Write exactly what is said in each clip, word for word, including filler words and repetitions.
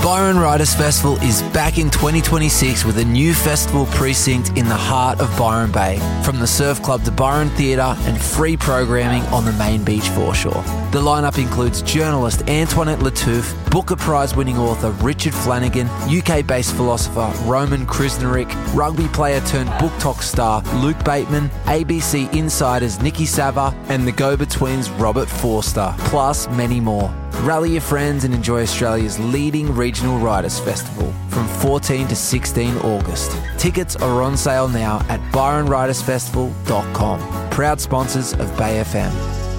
Byron Writers Festival is back in twenty twenty-six with a new festival precinct in the heart of Byron Bay, from the Surf Club to Byron Theatre and free programming on the main beach foreshore. The lineup includes journalist Antoinette Lattouf, Booker Prize-winning author Richard Flanagan, U K-based philosopher Roman Krznaric, rugby player turned book talk star Luke Bateman, A B C Insiders Nikki Sava, and the go-betweens Robert Forster, plus many more. Rally your friends and enjoy Australia's leading regional writers festival from fourteen to sixteen August. Tickets are on sale now at byron writers festival dot com. Proud sponsors of Bay F M.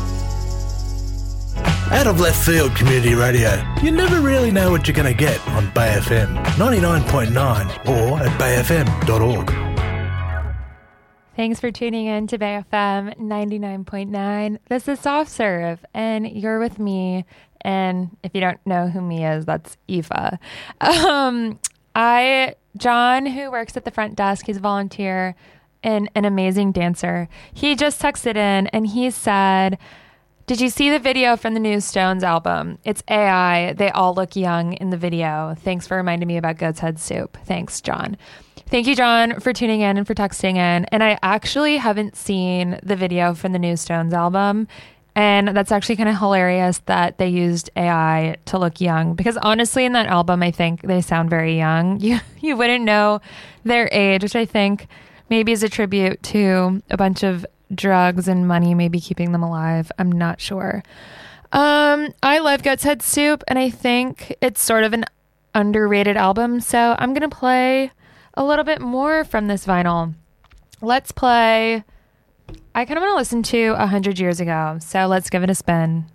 Out of left field community radio. You never really know what you're going to get on Bay F M ninety-nine point nine or at bay f m dot org. Thanks for tuning in to Bay F M ninety-nine point nine. This is Soft Serve, and you're with me. And if you don't know who me is, that's Aoife. Um, I, John, who works at the front desk, he's a volunteer and an amazing dancer. He just texted in and he said, did you see the video from the new Stones album? It's A I. They all look young in the video. Thanks for reminding me about Goat's Head Soup. Thanks, John. Thank you, John, for tuning in and for texting in. And I actually haven't seen the video from the new Stones album. And that's actually kind of hilarious that they used A I to look young, because honestly, in that album, I think they sound very young. You you wouldn't know their age, which I think maybe is a tribute to a bunch of drugs and money maybe keeping them alive. I'm not sure. Um, I love Goat's Head Soup, and I think it's sort of an underrated album. So I'm going to play a little bit more from this vinyl. Let's play... I kind of want to listen to one hundred years ago, so let's give it a spin.